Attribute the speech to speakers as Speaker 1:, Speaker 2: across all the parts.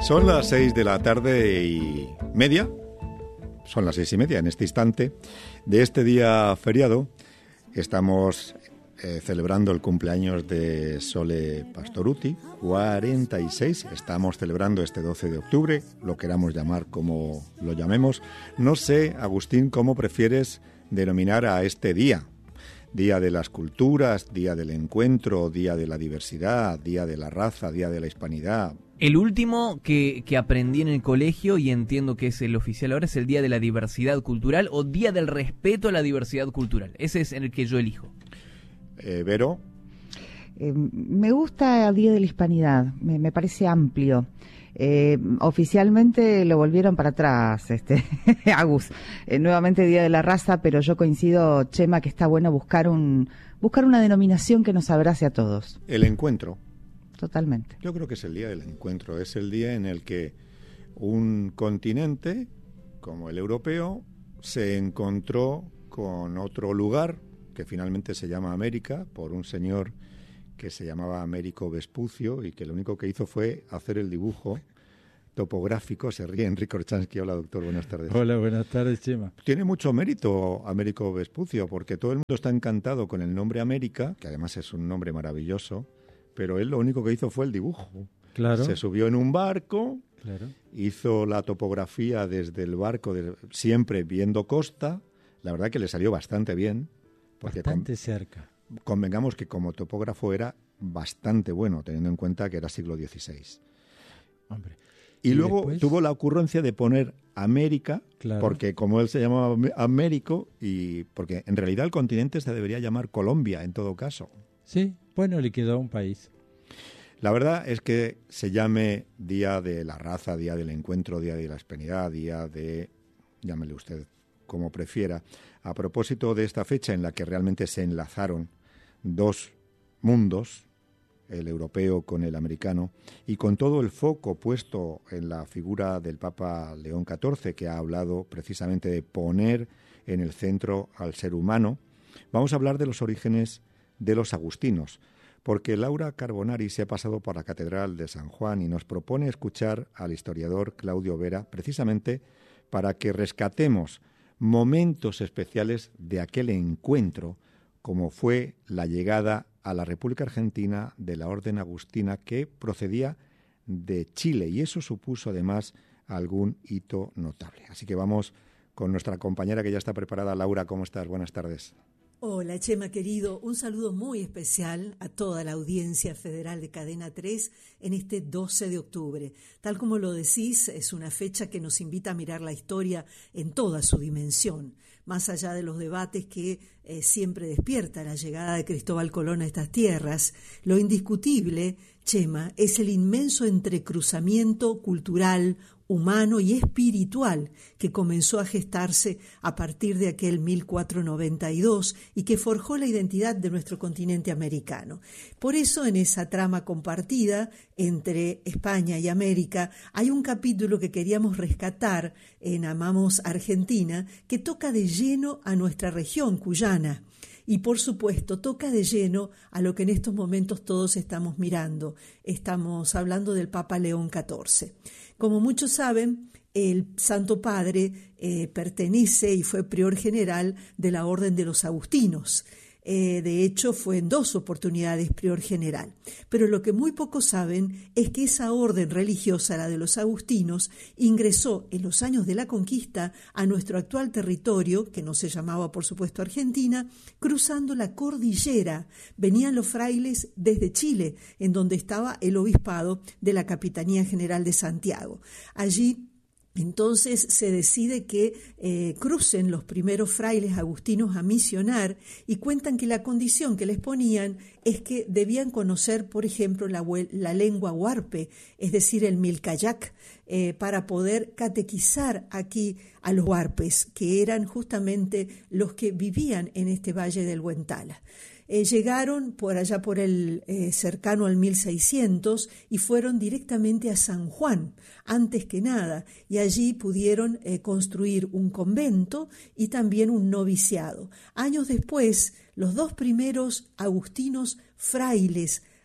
Speaker 1: Son las 6:30. Son las 6:30 en este instante de este día feriado. Estamos celebrando el cumpleaños de Sole Pastorutti, 46. Estamos celebrando este 12 de octubre, lo queramos llamar como lo llamemos. No sé, Agustín, ¿cómo prefieres denominar a este día? Día de las culturas, día del encuentro, día de la diversidad, día de la raza, día de la hispanidad.
Speaker 2: El último que aprendí en el colegio, y entiendo que es el oficial ahora, es el Día de la Diversidad Cultural o Día del Respeto a la Diversidad Cultural. Ese es el que yo elijo.
Speaker 1: Vero.
Speaker 3: Me gusta el Día de la Hispanidad, me parece amplio. Oficialmente lo volvieron para atrás, Agus. Nuevamente Día de la Raza, pero yo coincido, Chema, que está bueno buscar una denominación que nos abrace a todos.
Speaker 1: El encuentro.
Speaker 3: Totalmente.
Speaker 1: Yo creo que es el día del encuentro, es el día en el que un continente como el europeo se encontró con otro lugar que finalmente se llama América, por un señor que se llamaba Américo Vespucio y que lo único que hizo fue hacer el dibujo topográfico. Se ríe Enrique Orchansky. Hola, doctor, buenas tardes.
Speaker 4: Hola, buenas tardes, Chema.
Speaker 1: Tiene mucho mérito Américo Vespucio, porque todo el mundo está encantado con el nombre América, que además es un nombre maravilloso, pero él lo único que hizo fue el dibujo.
Speaker 4: Claro.
Speaker 1: Se subió en un barco,
Speaker 4: claro,
Speaker 1: hizo la topografía desde el barco, siempre viendo costa. La verdad que le salió bastante bien. Porque
Speaker 4: bastante cerca.
Speaker 1: Convengamos que como topógrafo era bastante bueno, teniendo en cuenta que era siglo XVI.
Speaker 4: Hombre.
Speaker 1: Y luego después tuvo la ocurrencia de poner América, claro, porque como él se llamaba Américo, y porque en realidad el continente se debería llamar Colombia en todo caso.
Speaker 4: Sí, bueno, le quedó un país.
Speaker 1: La verdad es que se llame Día de la Raza, Día del Encuentro, Día de la Hispanidad, Día de... llámele usted como prefiera. A propósito de esta fecha en la que realmente se enlazaron dos mundos, el europeo con el americano, y con todo el foco puesto en la figura del Papa León XIV, que ha hablado precisamente de poner en el centro al ser humano, vamos a hablar de los orígenes de los agustinos, porque Laura Carbonari se ha pasado por la Catedral de San Juan y nos propone escuchar al historiador Claudio Vera, precisamente para que rescatemos momentos especiales de aquel encuentro, como fue la llegada a la República Argentina de la Orden Agustina, que procedía de Chile, y eso supuso además algún hito notable. Así que vamos con nuestra compañera que ya está preparada. Laura, ¿cómo estás? Buenas tardes.
Speaker 5: Hola, Chema querido, un saludo muy especial a toda la audiencia federal de Cadena 3 en este 12 de octubre. Tal como lo decís, es una fecha que nos invita a mirar la historia en toda su dimensión, más allá de los debates que siempre despierta la llegada de Cristóbal Colón a estas tierras. Lo indiscutible, Chema, es el inmenso entrecruzamiento cultural, humano y espiritual que comenzó a gestarse a partir de aquel 1492 y que forjó la identidad de nuestro continente americano. Por eso, en esa trama compartida entre España y América, hay un capítulo que queríamos rescatar en Amamos Argentina, que toca de lleno a nuestra región cuyana. Y por supuesto toca de lleno a lo que en estos momentos todos estamos mirando. Estamos hablando del Papa León XIV. Como muchos saben, el Santo Padre pertenece y fue prior general de la Orden de los Agustinos. De hecho, fue en 2 oportunidades prior general. Pero lo que muy pocos saben es que esa orden religiosa, la de los agustinos, ingresó en los años de la conquista a nuestro actual territorio, que no se llamaba, por supuesto, Argentina, cruzando la cordillera. Venían los frailes desde Chile, en donde estaba el obispado de la Capitanía General de Santiago. Allí entonces se decide que crucen los primeros frailes agustinos a misionar, y cuentan que la condición que les ponían es que debían conocer, por ejemplo, la lengua huarpe, es decir, el milcayac, para poder catequizar aquí a los huarpes, que eran justamente los que vivían en este valle del Huentala. Llegaron por allá por el cercano al 1600 y fueron directamente a San Juan, antes que nada, y allí pudieron construir un convento y también un noviciado. Años después, los 2 primeros agustinos frailes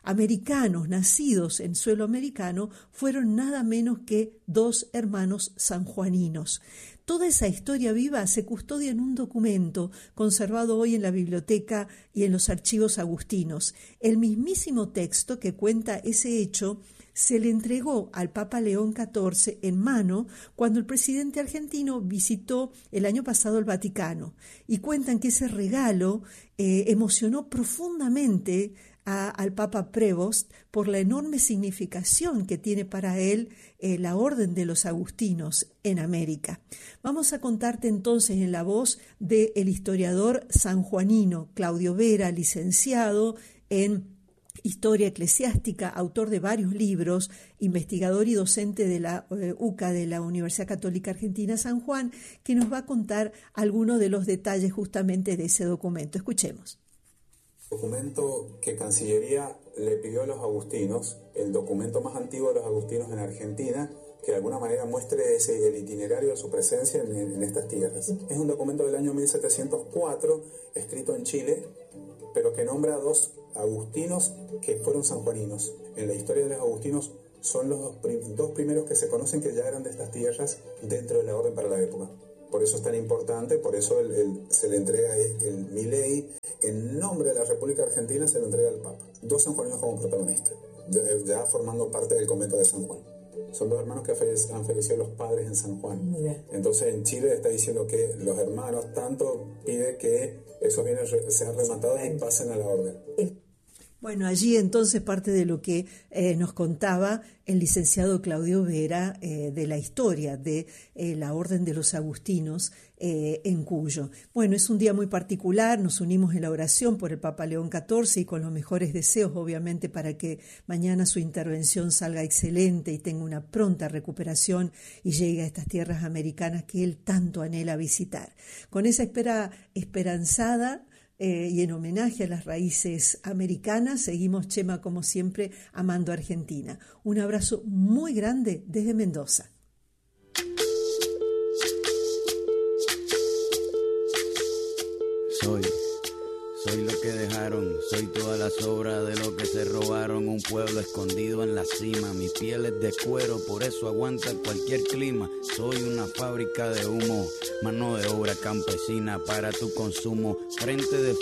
Speaker 5: americanos nacidos en suelo americano fueron nada menos que 2 hermanos sanjuaninos. Toda esa historia viva se custodia en un documento conservado hoy en la biblioteca y en los archivos agustinos. El mismísimo texto que cuenta ese hecho se le entregó al Papa León XIV en mano cuando el presidente argentino visitó el año pasado el Vaticano, y cuentan que ese regalo emocionó profundamente al Papa Prevost por la enorme significación que tiene para él la Orden de los Agustinos en América. Vamos a contarte entonces en la voz del historiador sanjuanino Claudio Vera, licenciado en Historia Eclesiástica, autor de varios libros, investigador y docente de la UCA, de la Universidad Católica Argentina San Juan, que nos va a contar algunos de los detalles justamente de ese documento. Escuchemos.
Speaker 6: Documento que Cancillería le pidió a los agustinos, el documento más antiguo de los agustinos en Argentina, que de alguna manera muestre el itinerario de su presencia en estas tierras. Es un documento del año 1704, escrito en Chile, pero que nombra a 2 agustinos que fueron sanjuaninos. En la historia de los agustinos son los dos primeros que se conocen que ya eran de estas tierras dentro de la orden para la época. Por eso es tan importante, por eso se le entrega el milei, en nombre de la República Argentina se le entrega al Papa. 2 sanjuaninos como protagonistas, ya formando parte del convento de San Juan. Son 2 hermanos que han fallecido los padres en San Juan. Entonces en Chile está diciendo que los hermanos tanto pide que esos bienes sean rematados y pasen a la orden.
Speaker 5: Bueno, allí entonces parte de lo que nos contaba el licenciado Claudio Vera de la historia de la Orden de los Agustinos en Cuyo. Bueno, es un día muy particular, nos unimos en la oración por el Papa León XIV y con los mejores deseos, obviamente, para que mañana su intervención salga excelente y tenga una pronta recuperación y llegue a estas tierras americanas que él tanto anhela visitar. Con esa espera esperanzada, y en homenaje a las raíces americanas, seguimos, Chema, como siempre, amando a Argentina. Un abrazo muy grande desde Mendoza.
Speaker 7: Soy lo que dejaron, soy toda la sobra de lo que se robaron. Un pueblo escondido en la cima, mi piel es de cuero, por eso aguanta cualquier clima. Soy una fábrica de humo, mano de obra campesina para tu consumo. Frente de